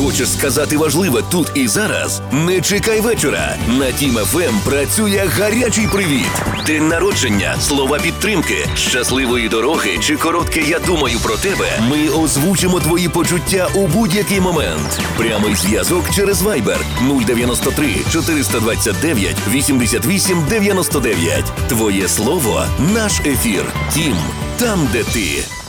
Хочеш сказати важливе тут і зараз? Не чекай вечора. На Тім ФМ працює гарячий привіт. День народження, слова підтримки, щасливої дороги чи коротке «Я думаю про тебе». Ми озвучимо твої почуття у будь-який момент. Прямий зв'язок через Viber 093 429 88 99. Твоє слово – наш ефір. Тім, там, де ти.